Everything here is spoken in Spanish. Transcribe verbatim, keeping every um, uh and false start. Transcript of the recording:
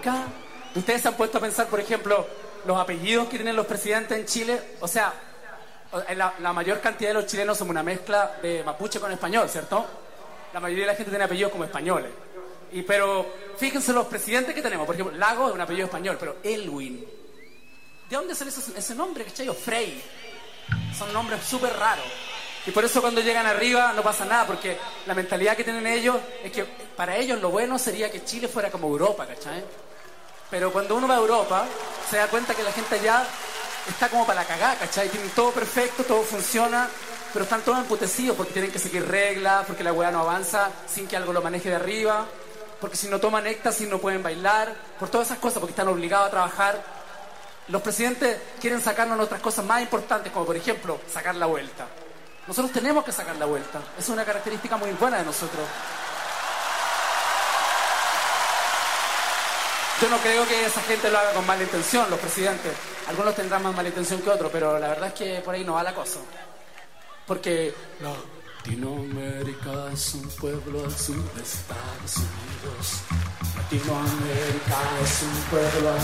marca. Ustedes se han puesto a pensar, por ejemplo, los apellidos que tienen los presidentes en Chile. O sea, la, la mayor cantidad de los chilenos somos una mezcla de mapuche con español, ¿cierto? La mayoría de la gente tiene apellidos como españoles. Y pero fíjense los presidentes que tenemos. Por ejemplo, Lago es un apellido español, pero Elwin. ¿De dónde sale ese, ese nombre, cachai? O Frey. Son nombres súper raros. Y por eso cuando llegan arriba no pasa nada, porque la mentalidad que tienen ellos es que para ellos lo bueno sería que Chile fuera como Europa, ¿cachai? Pero cuando uno va a Europa, se da cuenta que la gente allá está como para la cagada, ¿cachai? Tienen todo perfecto, todo funciona, pero están todos emputecidos porque tienen que seguir reglas, porque la weá no avanza sin que algo lo maneje de arriba, porque si no toman éxtasis no pueden bailar, por todas esas cosas, porque están obligados a trabajar. Los presidentes quieren sacarnos nuestras cosas más importantes, como por ejemplo, sacar la vuelta. Nosotros tenemos que sacar la vuelta. Es una característica muy buena de nosotros. Yo no creo que esa gente lo haga con mala intención, los presidentes. Algunos tendrán más mala intención que otros, pero la verdad es que por ahí no va la cosa. Porque Latinoamérica es un pueblo al sur de Estados Unidos. Latinoamérica es un pueblo al